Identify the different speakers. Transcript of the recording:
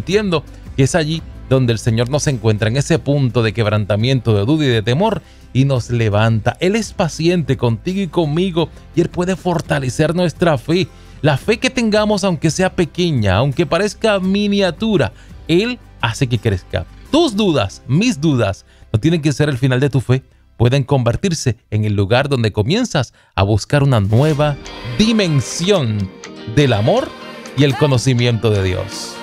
Speaker 1: entiendo que es allí donde el Señor nos encuentra, en ese punto de quebrantamiento, de duda y de temor, y nos levanta. Él es paciente contigo y conmigo, y Él puede fortalecer nuestra fe. La fe que tengamos, aunque sea pequeña, aunque parezca miniatura, Él hace que crezca. Tus dudas, mis dudas, no tienen que ser el final de tu fe. Pueden convertirse en el lugar donde comienzas a buscar una nueva dimensión del amor y el conocimiento de Dios.